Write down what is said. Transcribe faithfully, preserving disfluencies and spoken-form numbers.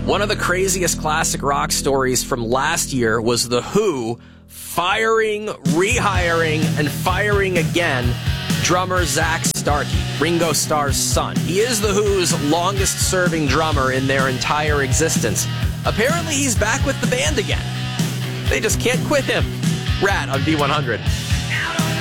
One of the craziest classic rock stories from last year was The Who firing, rehiring, and firing again drummer Zach Starkey, Ringo Starr's son. He is The Who's longest-serving drummer in their entire existence. Apparently, he's back with the band again. They just can't quit him. Rat on B one hundred.